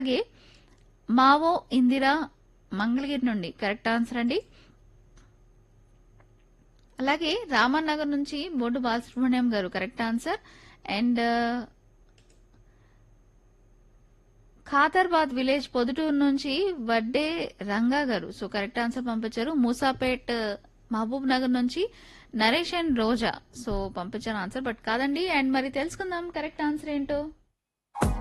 అలాగే మావో ఇందిరా మంగళగిరి నుండి correct answer అండి. అలాగే రామన్ నగర్ నుంచి బొడ్డు బాలసుబ్రహ్మణ్యం గారు correct answer. And Khadarbad village Proddatur నుంచి వడ్డే రంగా గారు సో కరెక్ట్ ఆన్సర్ పంపించారు. మూసాపేట్ మహబూబ్ నగర్ నుంచి నరేష్ అండ్ రోజా సో పంపించారు ఆన్సర్ బట్ కాదండి. అండ్ మరి తెలుసుకుందాం కరెక్ట్ ఆన్సర్ ఏంటో.